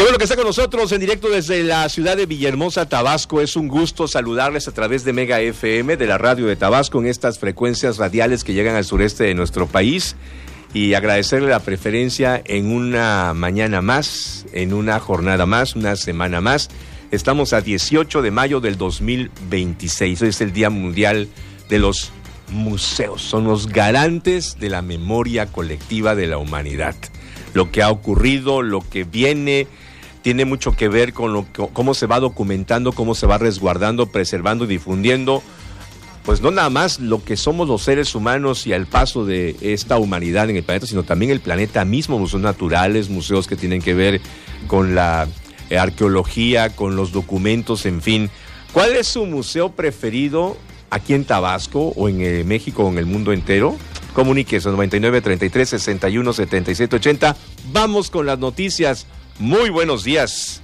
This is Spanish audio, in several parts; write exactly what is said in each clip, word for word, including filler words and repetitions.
bueno que está con nosotros en directo desde la ciudad de Villahermosa, Tabasco. Es un gusto saludarles a través de Mega F M, de la radio de Tabasco, en estas frecuencias radiales que llegan al sureste de nuestro país, y agradecerle la preferencia en una mañana más, en una jornada más, una semana más. Estamos a dieciocho de mayo del dos mil veintiséis. Hoy es el Día Mundial de los Museos. Son los garantes de la memoria colectiva de la humanidad. Lo que ha ocurrido, lo que viene, tiene mucho que ver con lo que, cómo se va documentando, cómo se va resguardando, preservando y difundiendo, pues no nada más lo que somos los seres humanos y al paso de esta humanidad en el planeta, sino también el planeta mismo, museos naturales, museos que tienen que ver con la eh, arqueología, con los documentos, en fin. ¿Cuál es su museo preferido aquí en Tabasco o en eh, México o en el mundo entero? Comuníquese noventa y nueve, treinta y tres, sesenta y uno, setenta y siete, ochenta. Vamos con las noticias. Muy buenos días.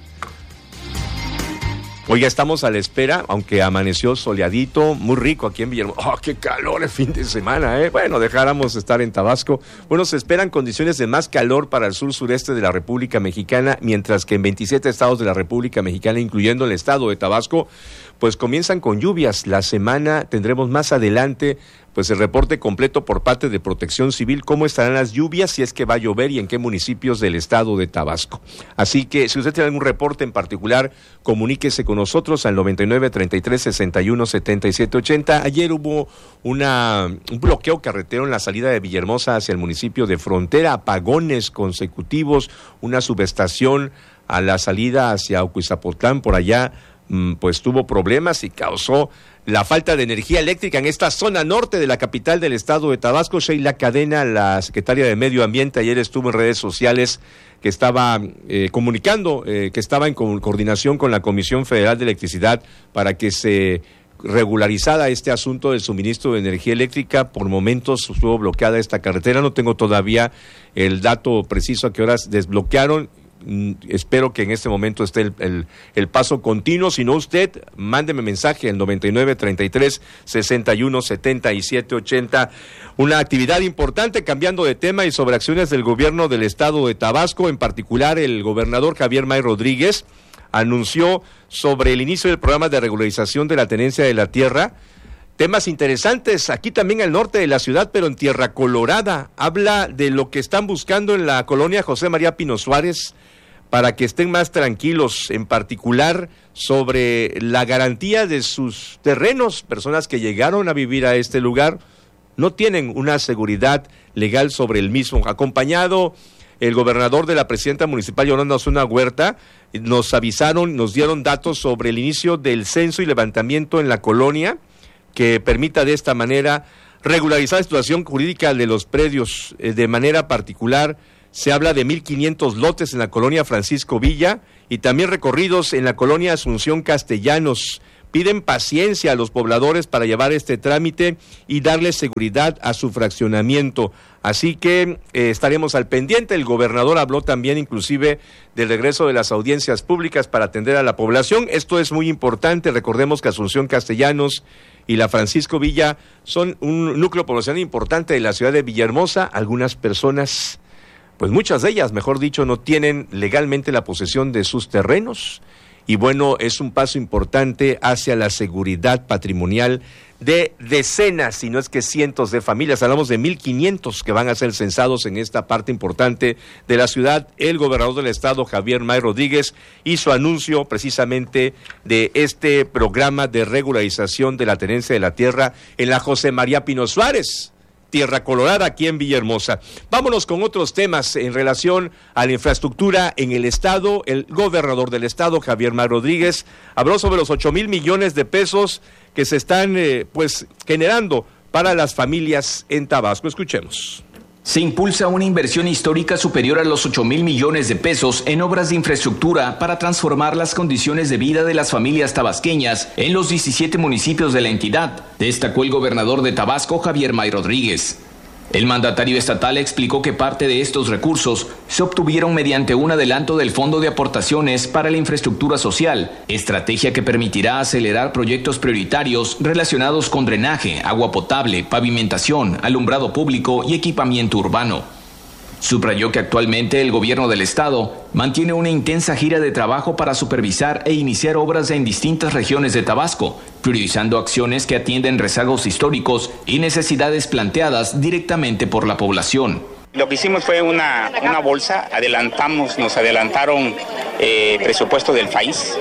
Hoy ya estamos a la espera, aunque amaneció soleadito, muy rico aquí en Villahermosa. ¡Oh, qué calor el fin de semana, eh! Bueno, dejáramos estar en Tabasco. Bueno, se esperan condiciones de más calor para el sur-sureste de la República Mexicana, mientras que en veintisiete estados de la República Mexicana, incluyendo el estado de Tabasco, pues comienzan con lluvias. La semana tendremos más adelante pues el reporte completo por parte de Protección Civil, cómo estarán las lluvias, si es que va a llover y en qué municipios del estado de Tabasco. Así que si usted tiene algún reporte en particular, comuníquese con nosotros al noventa y nueve, treinta y tres, sesenta y uno, setenta y siete, ochenta. Ayer hubo una, un bloqueo carretero en la salida de Villahermosa hacia el municipio de Frontera, apagones consecutivos, una subestación a la salida hacia Ocuizapotlán, por allá, pues tuvo problemas y causó la falta de energía eléctrica en esta zona norte de la capital del estado de Tabasco. Sheila Cadena, la secretaria de Medio Ambiente, ayer estuvo en redes sociales que estaba eh, comunicando, eh, que estaba en co- coordinación con la Comisión Federal de Electricidad para que se regularizara este asunto del suministro de energía eléctrica. Por momentos estuvo bloqueada esta carretera, no tengo todavía el dato preciso a qué horas desbloquearon. Espero que en este momento esté el, el, el paso continuo. Si no, usted mándeme mensaje al noventa y nueve, treinta y tres, sesenta y uno, setenta y siete, ochenta. Una actividad importante, cambiando de tema, y sobre acciones del gobierno del estado de Tabasco. En particular, el gobernador Javier May Rodríguez anunció sobre el inicio del programa de regularización de la tenencia de la tierra. Temas interesantes aquí también al norte de la ciudad, pero en Tierra Colorada. Habla de lo que están buscando en la colonia José María Pino Suárez para que estén más tranquilos, en particular sobre la garantía de sus terrenos. Personas que llegaron a vivir a este lugar no tienen una seguridad legal sobre el mismo. Acompañado el gobernador de la presidenta municipal, Yolanda Osuna Huerta, nos avisaron, nos dieron datos sobre el inicio del censo y levantamiento en la colonia, que permita de esta manera regularizar la situación jurídica de los predios. Eh, de manera particular, se habla de mil quinientos lotes en la colonia Francisco Villa y también recorridos en la colonia Asunción Castellanos. Piden paciencia a los pobladores para llevar este trámite y darle seguridad a su fraccionamiento. Así que eh, estaremos al pendiente. El gobernador habló también inclusive del regreso de las audiencias públicas para atender a la población. Esto es muy importante. Recordemos que Asunción Castellanos y la Francisco Villa son un núcleo poblacional importante de la ciudad de Villahermosa. Algunas personas, pues muchas de ellas, mejor dicho, no tienen legalmente la posesión de sus terrenos. Y bueno, es un paso importante hacia la seguridad patrimonial de decenas, si no es que cientos de familias. Hablamos de mil quinientos que van a ser censados en esta parte importante de la ciudad. El gobernador del estado, Javier May Rodríguez, hizo anuncio precisamente de este programa de regularización de la tenencia de la tierra en la José María Pino Suárez, Tierra Colorada, aquí en Villahermosa. Vámonos con otros temas en relación a la infraestructura en el estado. El gobernador del estado, Javier May Rodríguez, habló sobre los ocho mil millones de pesos que se están eh, pues generando para las familias en Tabasco. Escuchemos. Se impulsa una inversión histórica superior a los ocho mil millones de pesos en obras de infraestructura para transformar las condiciones de vida de las familias tabasqueñas en los diecisiete municipios de la entidad, destacó el gobernador de Tabasco, Javier May Rodríguez. El mandatario estatal explicó que parte de estos recursos se obtuvieron mediante un adelanto del Fondo de Aportaciones para la Infraestructura Social, estrategia que permitirá acelerar proyectos prioritarios relacionados con drenaje, agua potable, pavimentación, alumbrado público y equipamiento urbano. Subrayó que actualmente el gobierno del estado mantiene una intensa gira de trabajo para supervisar e iniciar obras en distintas regiones de Tabasco, priorizando acciones que atienden rezagos históricos y necesidades planteadas directamente por la población. Lo que hicimos fue una, una bolsa, adelantamos, nos adelantaron eh, presupuesto del país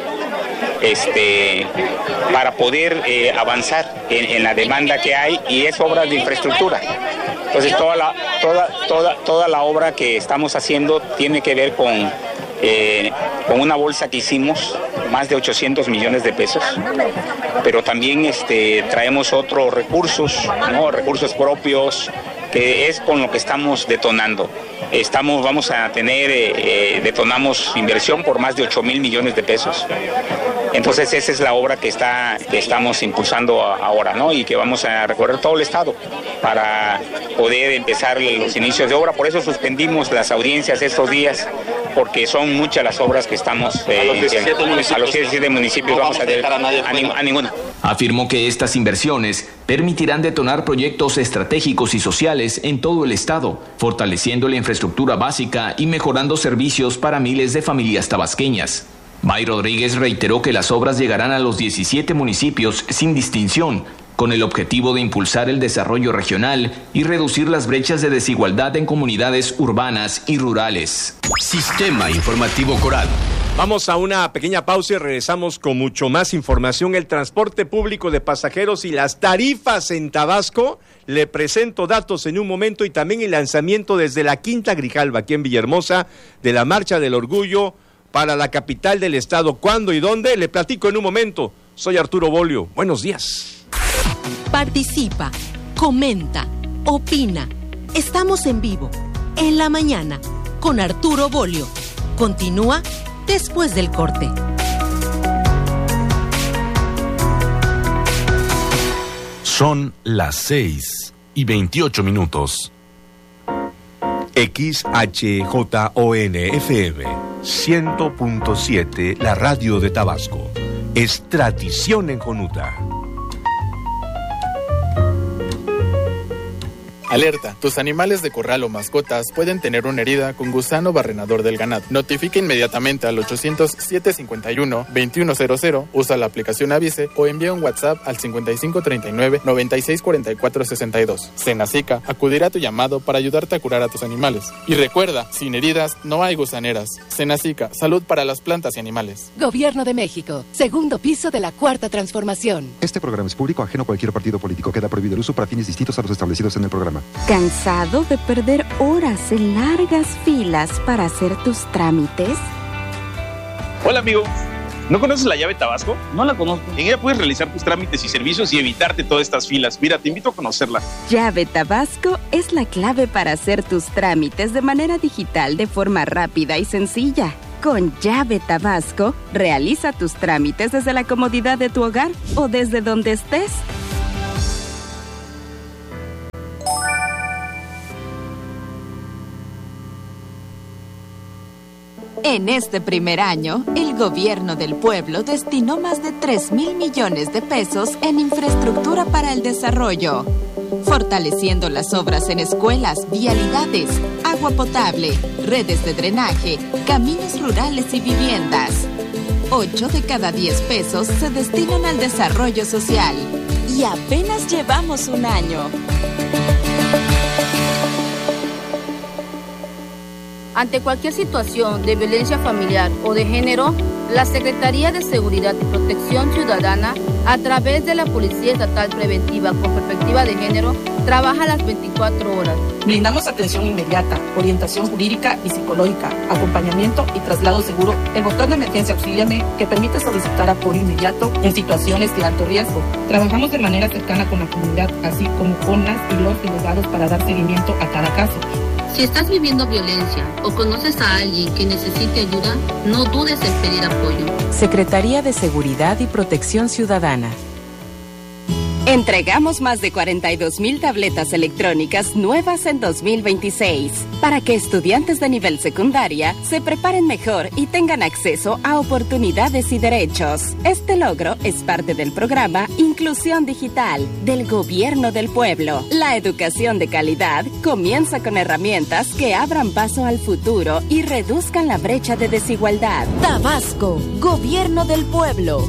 este, para poder eh, avanzar en, en la demanda que hay, y es obra de infraestructura. Entonces toda la, toda, toda, toda la obra que estamos haciendo tiene que ver con, eh, con una bolsa que hicimos, más de ochocientos millones de pesos, pero también este, traemos otros recursos, ¿no? Recursos propios, que es con lo que estamos detonando. Estamos, vamos a tener, eh, detonamos inversión por más de ocho mil millones de pesos. Entonces esa es la obra que está que estamos impulsando ahora, ¿no? Y que vamos a recorrer todo el estado para poder empezar los inicios de obra. Por eso suspendimos las audiencias estos días, porque son muchas las obras que estamos eh, a los diecisiete municipios, a los diecisiete municipios no vamos a dejar a, nadie a, ni, a ninguna. Afirmó que estas inversiones permitirán detonar proyectos estratégicos y sociales en todo el estado, fortaleciendo la infraestructura básica y mejorando servicios para miles de familias tabasqueñas. May Rodríguez reiteró que las obras llegarán a los diecisiete municipios sin distinción, con el objetivo de impulsar el desarrollo regional y reducir las brechas de desigualdad en comunidades urbanas y rurales. Sistema Informativo Coral. Vamos a una pequeña pausa y regresamos con mucho más información. El transporte público de pasajeros y las tarifas en Tabasco. Le presento datos en un momento, y también el lanzamiento desde la Quinta Grijalva, aquí en Villahermosa, de la Marcha del Orgullo para la capital del estado. ¿Cuándo y dónde? Le platico en un momento. Soy Arturo Bolio. Buenos días. Participa, comenta, opina. Estamos en vivo, en la mañana, con Arturo Bolio. Continúa después del corte. Son las seis y veintiocho minutos. X H J O N F M cien punto siete, la radio de Tabasco. Es tradición en Jonuta. Alerta, tus animales de corral o mascotas pueden tener una herida con gusano barrenador del ganado. Notifica inmediatamente al ochocientos, siete cincuenta y uno, veintiuno cero cero, usa la aplicación Avise o envía un WhatsApp al cincuenta y cinco treinta y nueve, noventa y seis cuarenta y cuatro sesenta y dos. Senacica acudirá a tu llamado para ayudarte a curar a tus animales. Y recuerda, sin heridas no hay gusaneras. Senacica, salud para las plantas y animales. Gobierno de México, segundo piso de la Cuarta Transformación. Este programa es público, ajeno a cualquier partido político. Queda prohibido el uso para fines distintos a los establecidos en el programa. ¿Cansado de perder horas en largas filas para hacer tus trámites? Hola amigo, ¿no conoces la llave Tabasco? No la conozco. En ella puedes realizar tus trámites y servicios y evitarte todas estas filas. Mira, te invito a conocerla. Llave Tabasco es la clave para hacer tus trámites de manera digital de forma rápida y sencilla. Con Llave Tabasco, realiza tus trámites desde la comodidad de tu hogar o desde donde estés. En este primer año, el gobierno del pueblo destinó más de tres mil millones de pesos en infraestructura para el desarrollo, fortaleciendo las obras en escuelas, vialidades, agua potable, redes de drenaje, caminos rurales y viviendas. Ocho de cada diez pesos se destinan al desarrollo social. Y apenas llevamos un año. Ante cualquier situación de violencia familiar o de género, la Secretaría de Seguridad y Protección Ciudadana, a través de la Policía Estatal Preventiva con Perspectiva de Género, trabaja las veinticuatro horas. Brindamos atención inmediata, orientación jurídica y psicológica, acompañamiento y traslado seguro. El botón de emergencia Auxíliame, que permite solicitar apoyo inmediato en situaciones de alto riesgo. Trabajamos de manera cercana con la comunidad, así como con las y los delegados para dar seguimiento a cada caso. Si estás viviendo violencia o conoces a alguien que necesite ayuda, no dudes en pedir apoyo. Secretaría de Seguridad y Protección Ciudadana. Entregamos más de cuarenta y dos mil tabletas electrónicas nuevas en dos mil veintiséis para que estudiantes de nivel secundaria se preparen mejor y tengan acceso a oportunidades y derechos. Este logro es parte del programa Inclusión Digital del Gobierno del Pueblo. La educación de calidad comienza con herramientas que abran paso al futuro y reduzcan la brecha de desigualdad. Tabasco, Gobierno del Pueblo.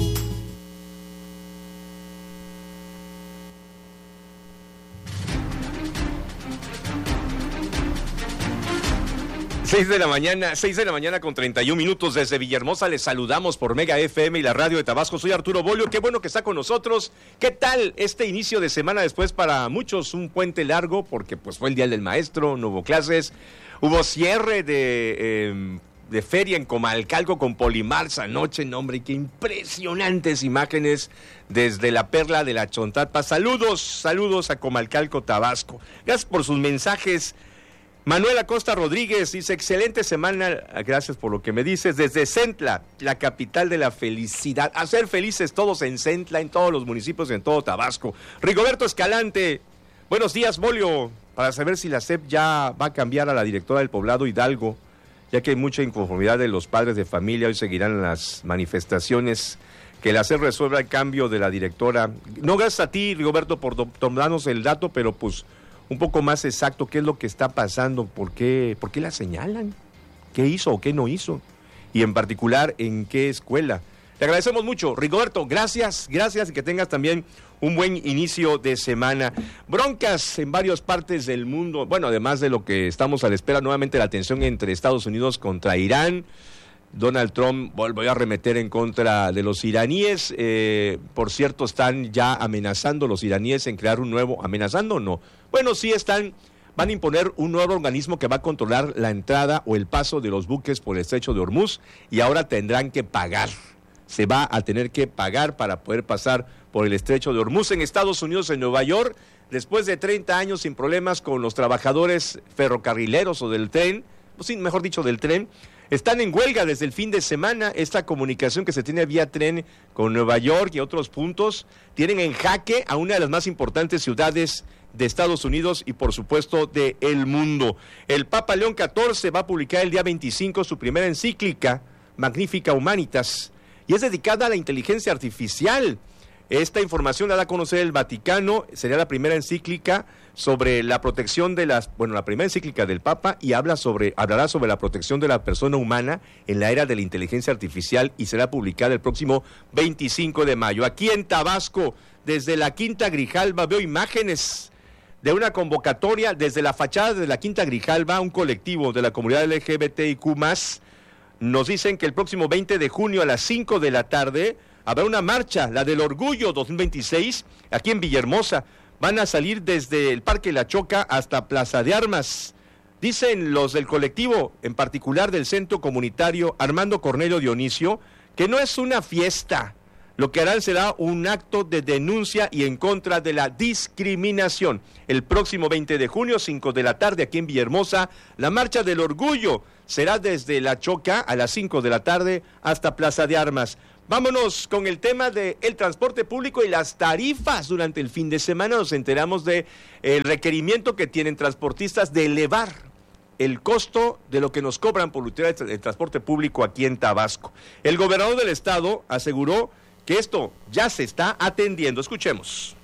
Seis de la mañana, seis de la mañana con treinta y un minutos desde Villahermosa. Les saludamos por Mega F M y la radio de Tabasco. Soy Arturo Bolio, qué bueno que está con nosotros. ¿Qué tal este inicio de semana después para muchos un puente largo? Porque pues fue el Día del Maestro, no hubo clases, hubo cierre de, eh, de feria en Comalcalco con Polimars anoche. No, hombre, qué impresionantes imágenes desde la Perla de la Chontalpa. Saludos, saludos a Comalcalco, Tabasco. Gracias por sus mensajes. Manuel Acosta Rodríguez dice, excelente semana, gracias por lo que me dices, desde Centla, la capital de la felicidad. A ser felices todos en Centla, en todos los municipios, en todo Tabasco. Rigoberto Escalante, buenos días, Bolio, para saber si la S E P ya va a cambiar a la directora del poblado Hidalgo, ya que hay mucha inconformidad de los padres de familia, hoy seguirán las manifestaciones, que la S E P resuelva el cambio de la directora. No gracias a ti, Rigoberto, por darnos el dato, pero pues un poco más exacto, qué es lo que está pasando, por qué, por qué la señalan, qué hizo o qué no hizo, y en particular en qué escuela. Te agradecemos mucho, Rigoberto, gracias, gracias, y que tengas también un buen inicio de semana. Broncas en varias partes del mundo, bueno, además de lo que estamos a la espera, nuevamente la tensión entre Estados Unidos contra Irán. Donald Trump volvió a arremeter en contra de los iraníes, eh, por cierto, están ya amenazando los iraníes en crear un nuevo, amenazando o no, bueno, sí están, van a imponer un nuevo organismo que va a controlar la entrada o el paso de los buques por el estrecho de Hormuz, y ahora tendrán que pagar, se va a tener que pagar para poder pasar por el estrecho de Hormuz. En Estados Unidos, en Nueva York, después de treinta años sin problemas con los trabajadores ferrocarrileros o del tren, pues sí, mejor dicho, del tren, están en huelga desde el fin de semana. Esta comunicación que se tiene vía tren con Nueva York y otros puntos tienen en jaque a una de las más importantes ciudades de Estados Unidos y por supuesto de el mundo. El Papa León catorce va a publicar el día veinticinco su primera encíclica, Magnificat Humanitas, y es dedicada a la inteligencia artificial. Esta información la da a conocer el Vaticano, sería la primera encíclica sobre la protección de las, bueno, la primera encíclica del Papa, y habla sobre, hablará sobre la protección de la persona humana en la era de la inteligencia artificial, y será publicada el próximo veinticinco de mayo. Aquí en Tabasco, desde la Quinta Grijalva, veo imágenes de una convocatoria desde la fachada de la Quinta Grijalva, un colectivo de la comunidad L G B T I Q más, nos dicen que el próximo veinte de junio a las cinco de la tarde habrá una marcha, la del Orgullo dos mil veintiséis, aquí en Villahermosa. Van a salir desde el Parque La Choca hasta Plaza de Armas. Dicen los del colectivo, en particular del Centro Comunitario Armando Cornelio Dionisio, que no es una fiesta. Lo que harán será un acto de denuncia y en contra de la discriminación. El próximo veinte de junio, cinco de la tarde, aquí en Villahermosa, la Marcha del Orgullo será desde La Choca a las cinco de la tarde hasta Plaza de Armas. Vámonos con el tema del transporte público y las tarifas. Durante el fin de semana nos enteramos de el requerimiento que tienen transportistas de elevar el costo de lo que nos cobran por utilizar el transporte público aquí en Tabasco. El gobernador del estado aseguró que esto ya se está atendiendo. Escuchemos.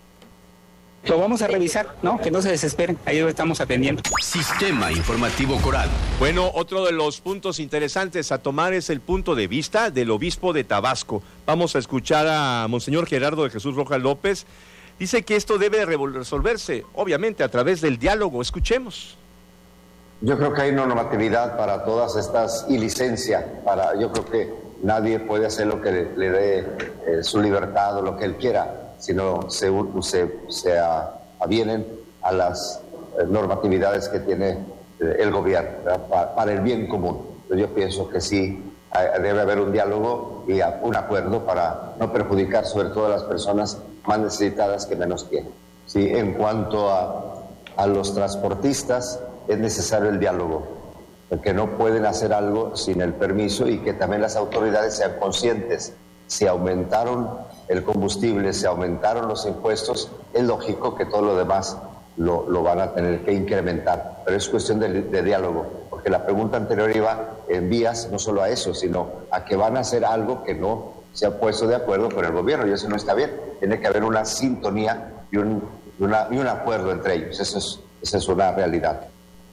Lo vamos a revisar, ¿no? Que no se desesperen, ahí lo estamos atendiendo. Sistema Informativo Coral. Bueno, otro de los puntos interesantes a tomar es el punto de vista del obispo de Tabasco. Vamos a escuchar a Monseñor Gerardo de Jesús Rojas López. Dice que esto debe resolverse, obviamente, a través del diálogo. Escuchemos. Yo creo que hay una normatividad para todas estas y licencia. Para, yo creo que nadie puede hacer lo que le, le dé eh, su libertad o lo que él quiera, sino se, se, se avienen a las normatividades que tiene el gobierno, para, para el bien común. Yo pienso que sí debe haber un diálogo y un acuerdo para no perjudicar sobre todo a las personas más necesitadas que menos tienen. Sí, en cuanto a, a los transportistas, es necesario el diálogo, porque no pueden hacer algo sin el permiso, y que también las autoridades sean conscientes. Si aumentaron el combustible, se aumentaron los impuestos, es lógico que todo lo demás lo, lo van a tener que incrementar, pero es cuestión de, de diálogo, porque la pregunta anterior iba en vías no solo a eso, sino a que van a hacer algo que no se ha puesto de acuerdo con el gobierno, y eso no está bien. Tiene que haber una sintonía y un, una, y un acuerdo entre ellos, eso es, esa es una realidad.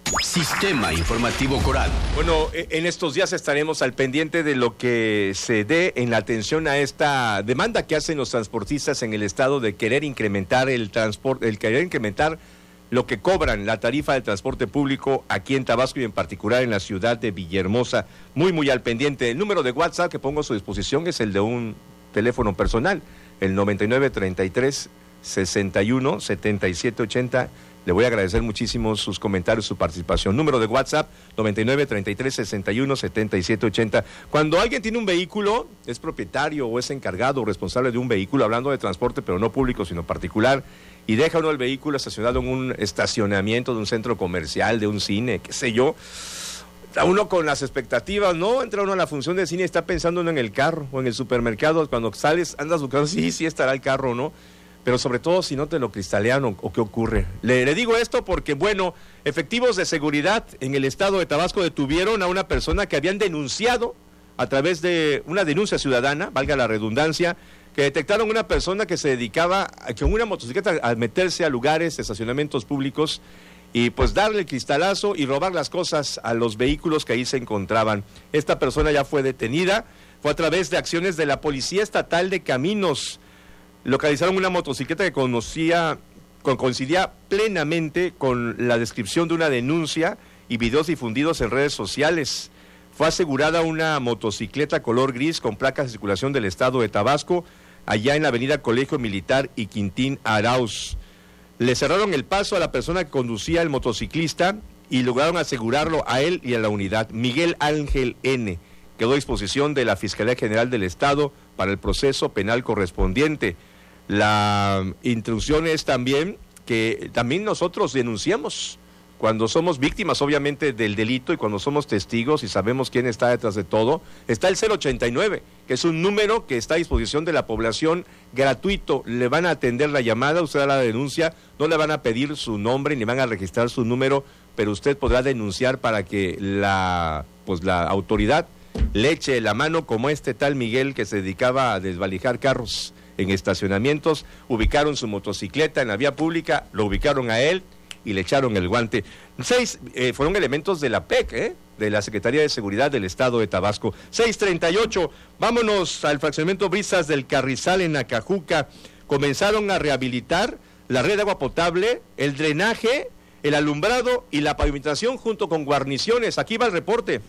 Sistema Informativo Coral. Bueno, en estos días estaremos al pendiente de lo que se dé en la atención a esta demanda que hacen los transportistas en el estado de querer incrementar el transporte, el querer incrementar lo que cobran la tarifa de transporte público aquí en Tabasco y en particular en la ciudad de Villahermosa. Muy, muy al pendiente. El número de WhatsApp que pongo a su disposición es el de un teléfono personal, el noventa y nueve, treinta y tres, sesenta y uno, setenta y siete, ochenta. Le voy a agradecer muchísimo sus comentarios, su participación. Número de WhatsApp, noventa y nueve, treinta y tres, sesenta y uno, setenta y siete, ochenta. Cuando alguien tiene un vehículo, es propietario o es encargado o responsable de un vehículo, hablando de transporte, pero no público, sino particular, y deja uno el vehículo estacionado en un estacionamiento de un centro comercial, de un cine, qué sé yo, está uno con las expectativas, ¿no? Entra uno a la función de cine y está pensando uno en el carro o en el supermercado. Cuando sales, andas buscando, sí, sí estará el carro, ¿no? Pero sobre todo si no te lo cristalean o, o qué ocurre. Le, le digo esto porque, bueno, efectivos de seguridad en el estado de Tabasco detuvieron a una persona que habían denunciado a través de una denuncia ciudadana, valga la redundancia, que detectaron una persona que se dedicaba a, con una motocicleta a meterse a lugares, estacionamientos públicos y pues darle el cristalazo y robar las cosas a los vehículos que ahí se encontraban. Esta persona ya fue detenida, fue a través de acciones de la Policía Estatal de Caminos. Localizaron una motocicleta que conocía, con, coincidía plenamente con la descripción de una denuncia y videos difundidos en redes sociales. Fue asegurada una motocicleta color gris con placas de circulación del estado de Tabasco, allá en la avenida Colegio Militar y Quintín Arauz. Le cerraron el paso a la persona que conducía el motociclista y lograron asegurarlo a él y a la unidad. Miguel Ángel N. quedó a disposición de la Fiscalía General del Estado para el proceso penal correspondiente. La intrusión es también que también nosotros denunciamos cuando somos víctimas, obviamente, del delito y cuando somos testigos y sabemos quién está detrás de todo. Está el cero ochenta y nueve, que es un número que está a disposición de la población, gratuito. Le van a atender la llamada, usted da la denuncia, no le van a pedir su nombre ni van a registrar su número, pero usted podrá denunciar para que la, pues, la autoridad le eche la mano, como este tal Miguel que se dedicaba a desvalijar carros en estacionamientos. Ubicaron su motocicleta en la vía pública, lo ubicaron a él y le echaron el guante. Seis eh, fueron elementos de la P E C, ¿eh? de la Secretaría de Seguridad del Estado de Tabasco. seis treinta y ocho, vámonos al fraccionamiento Brisas del Carrizal en Acajuca. Comenzaron a rehabilitar la red de agua potable, el drenaje, el alumbrado y la pavimentación junto con guarniciones. Aquí va el reporte.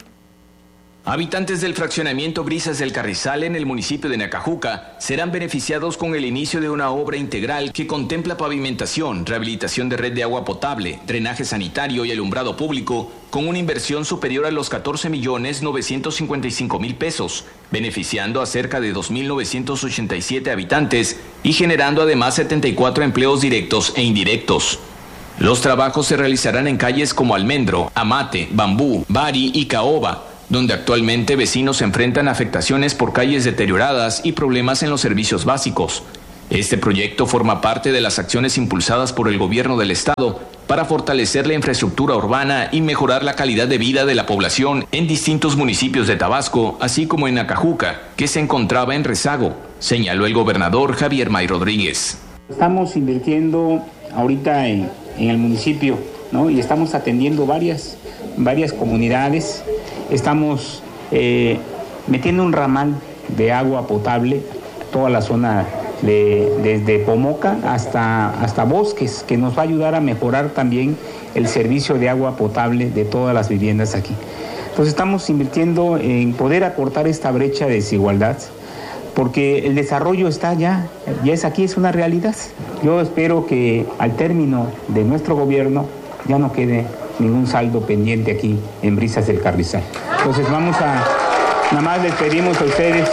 Habitantes del fraccionamiento Brisas del Carrizal en el municipio de Nacajuca serán beneficiados con el inicio de una obra integral que contempla pavimentación, rehabilitación de red de agua potable, drenaje sanitario y alumbrado público con una inversión superior a los catorce millones novecientos cincuenta y cinco mil pesos, beneficiando a cerca de dos mil novecientos ochenta y siete habitantes y generando además setenta y cuatro empleos directos e indirectos. Los trabajos se realizarán en calles como Almendro, Amate, Bambú, Bari y Caoba, donde actualmente vecinos enfrentan afectaciones por calles deterioradas y problemas en los servicios básicos. Este proyecto forma parte de las acciones impulsadas por el gobierno del estado para fortalecer la infraestructura urbana y mejorar la calidad de vida de la población en distintos municipios de Tabasco, así como en Nacajuca, que se encontraba en rezago, señaló el gobernador Javier May Rodríguez. Estamos invirtiendo ahorita en, en el municipio, ¿no? Y estamos atendiendo varias, varias comunidades. Estamos eh, metiendo un ramal de agua potable, toda la zona de, desde Pomoca hasta, hasta Bosques, que nos va a ayudar a mejorar también el servicio de agua potable de todas las viviendas aquí. Entonces estamos invirtiendo en poder acortar esta brecha de desigualdad, porque el desarrollo está ya, ya es aquí, es una realidad. Yo espero que al término de nuestro gobierno ya no quede ningún saldo pendiente aquí en Brisas del Carrizal. Entonces vamos a, nada más les pedimos a ustedes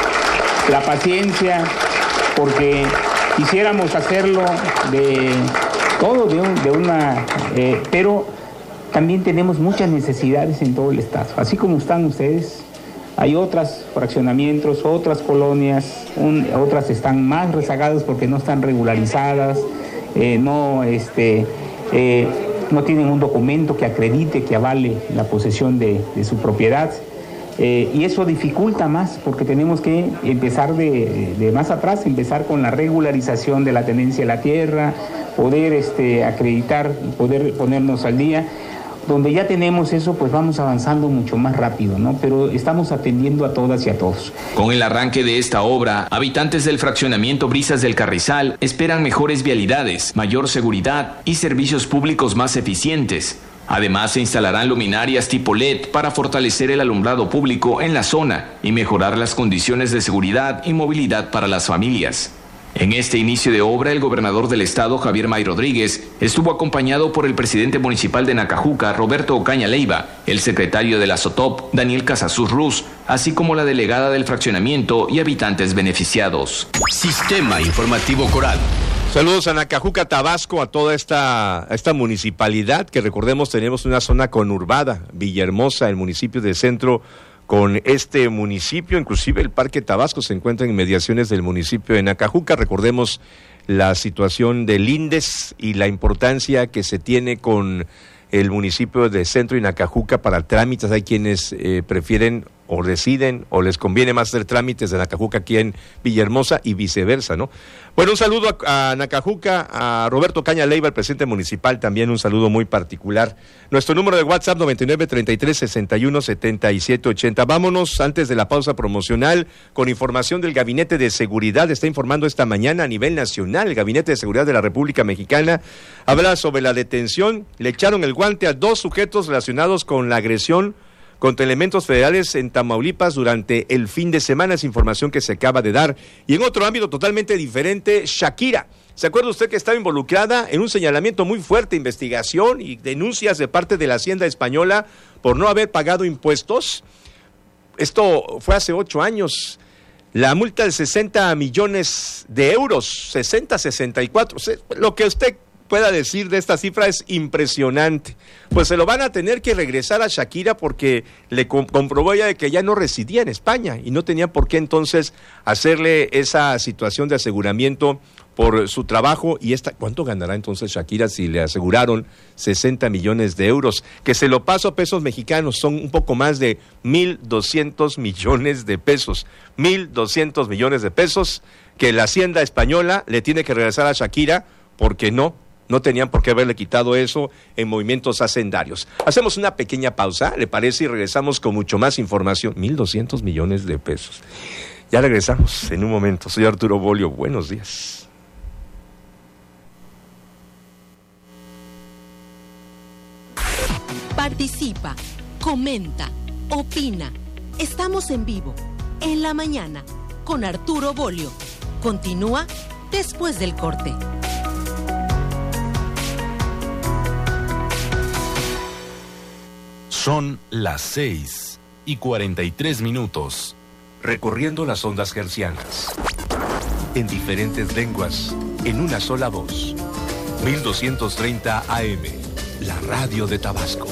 la paciencia, porque quisiéramos hacerlo de todo, de, un, de una, eh, pero también tenemos muchas necesidades en todo el estado. Así como están ustedes, Hay otros fraccionamientos, otras colonias, un, otras están más rezagadas porque no están regularizadas, eh, no, este, eh, no tienen un documento que acredite, que avale la posesión de, de su propiedad. Eh, y eso dificulta más porque tenemos que empezar de, de más atrás, empezar con la regularización de la tenencia de la tierra, poder este, acreditar, poder ponernos al día. Donde ya tenemos eso, pues vamos avanzando mucho más rápido, ¿no? Pero estamos atendiendo a todas y a todos. Con el arranque de esta obra, habitantes del fraccionamiento Brisas del Carrizal esperan mejores vialidades, mayor seguridad y servicios públicos más eficientes. Además, se instalarán luminarias tipo L E D para fortalecer el alumbrado público en la zona y mejorar las condiciones de seguridad y movilidad para las familias. En este inicio de obra, el gobernador del estado, Javier May Rodríguez, estuvo acompañado por el presidente municipal de Nacajuca, Roberto Ocaña Leiva, el secretario de la SOTOP, Daniel Casasus Ruz, así como la delegada del fraccionamiento y habitantes beneficiados. Sistema Informativo Coral. Saludos a Nacajuca, Tabasco, a toda esta, a esta municipalidad, que recordemos tenemos una zona conurbada, Villahermosa, el municipio del centro, con este municipio, inclusive el Parque Tabasco se encuentra en inmediaciones del municipio de Nacajuca. Recordemos la situación del INDES y la importancia que se tiene con el municipio de Centro y Nacajuca para trámites. Hay quienes eh, prefieren o deciden o les conviene más hacer trámites de Nacajuca aquí en Villahermosa y viceversa, ¿no? Bueno, un saludo a, a Nacajuca, a Roberto Caña Leiva, el presidente municipal, también un saludo muy particular. Nuestro número de WhatsApp noventa y nueve, treinta y tres, sesenta y uno, setenta y siete, ochenta. Vámonos antes de la pausa promocional con información del Gabinete de Seguridad. Está informando esta mañana a nivel nacional. El Gabinete de Seguridad de la República Mexicana habla sobre la detención. Le echaron el guante a dos sujetos relacionados con la agresión contra elementos federales en Tamaulipas durante el fin de semana. Es información que se acaba de dar. Y en otro ámbito totalmente diferente, Shakira. ¿Se acuerda usted que estaba involucrada en un señalamiento muy fuerte, investigación y denuncias de parte de la Hacienda española por no haber pagado impuestos? Esto fue hace ocho años. La multa de sesenta millones de euros, sesenta, sesenta y cuatro, lo que usted pueda decir de esta cifra es impresionante. Pues se lo van a tener que regresar a Shakira porque le comp- comprobó ella de que ya no residía en España y no tenía por qué entonces hacerle esa situación de aseguramiento por su trabajo. Y esta, ¿cuánto ganará entonces Shakira si le aseguraron sesenta millones de euros? Que se lo paso a pesos mexicanos, son un poco más de mil doscientos millones de pesos. mil doscientos millones de pesos que la Hacienda española le tiene que regresar a Shakira porque no. No tenían por qué haberle quitado eso en movimientos hacendarios. Hacemos una pequeña pausa, ¿le parece? Y regresamos con mucho más información. mil doscientos millones de pesos. Ya regresamos en un momento. Soy Arturo Bolio. Buenos días. Participa, comenta, opina. Estamos en vivo, en la mañana, con Arturo Bolio. Continúa después del corte. Son las seis y cuarenta y tres minutos. Recorriendo las ondas hercianas. En diferentes lenguas, en una sola voz. mil doscientos treinta A M, la radio de Tabasco.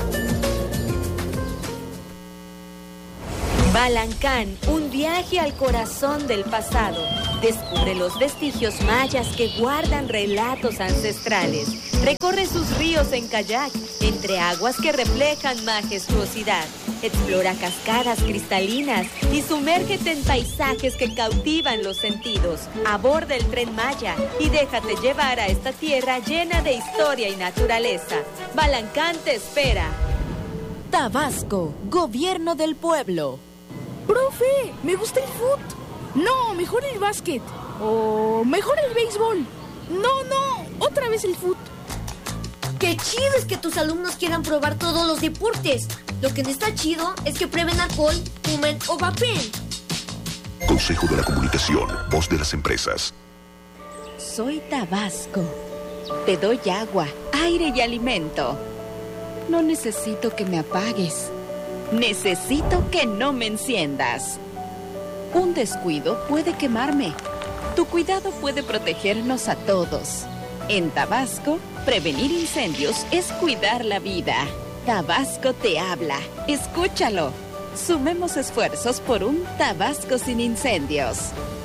Balancán, un viaje al corazón del pasado. Descubre los vestigios mayas que guardan relatos ancestrales. Recorre sus ríos en kayak, entre aguas que reflejan majestuosidad. Explora cascadas cristalinas y sumérgete en paisajes que cautivan los sentidos. Aborda el Tren Maya y déjate llevar a esta tierra llena de historia y naturaleza. Balancán te espera. Tabasco, Gobierno del Pueblo. ¡Profe! ¡Me gusta el fut! No, mejor el básquet. O mejor el béisbol. No, no, otra vez el fut. ¡Qué chido es que tus alumnos quieran probar todos los deportes! Lo que no está chido es que prueben alcohol, fumen o vapeen. Consejo de la Comunicación, voz de las empresas. Soy Tabasco. Te doy agua, aire y alimento. No necesito que me apagues. Necesito que no me enciendas. Un descuido puede quemarme. Tu cuidado puede protegernos a todos. En Tabasco, prevenir incendios es cuidar la vida. Tabasco te habla. Escúchalo. Sumemos esfuerzos por un Tabasco sin incendios.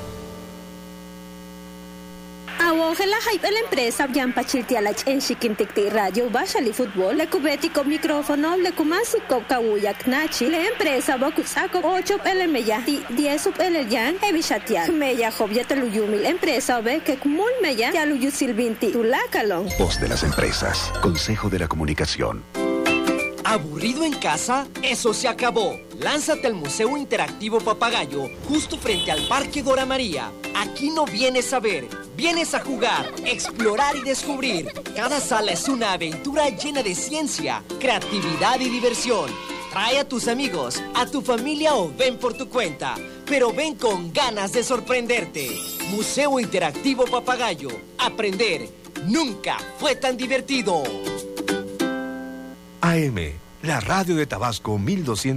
Awojela hype la empresa Yampa Chiltialach en Chiquinticti Radio Bashali Fútbol, le cubetico micrófono, le kumasico kawuyak nachi, la empresa Bokusaco ocho el meya, diez sub el yan, evishatian, meya jobia teluyumil, empresa ve que kumul meya, yaluyu silvinti, tulakalon. Voz de las empresas, Consejo de la Comunicación. ¿Aburrido en casa? Eso se acabó. Lánzate al Museo Interactivo Papagayo, justo frente al Parque Dora María. Aquí no vienes a ver, vienes a jugar, explorar y descubrir. Cada sala es una aventura llena de ciencia, creatividad y diversión. Trae a tus amigos, a tu familia o ven por tu cuenta, pero ven con ganas de sorprenderte. Museo Interactivo Papagayo. Aprender nunca fue tan divertido. A M, la radio de Tabasco mil doscientos.